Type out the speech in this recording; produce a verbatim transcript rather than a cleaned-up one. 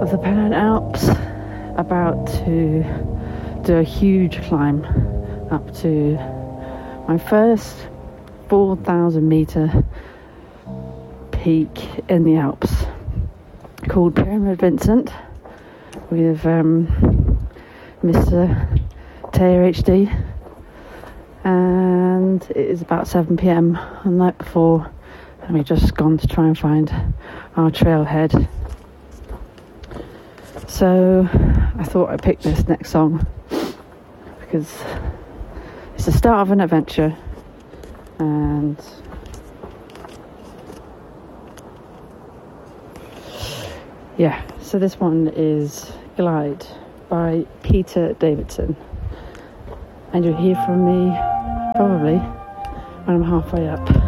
of the Pennine Alps, about to do a huge climb up to my first four thousand metre peak in the Alps, called Pyramid Vincent, with um, Mister Taylor H D, and it is about seven p.m. the night before, and we've just gone to try and find our trailhead. So I thought I'd pick this next song because it's the start of an adventure, and yeah, so this one is Glide by Peter Davidson, and you'll hear from me probably when I'm halfway up.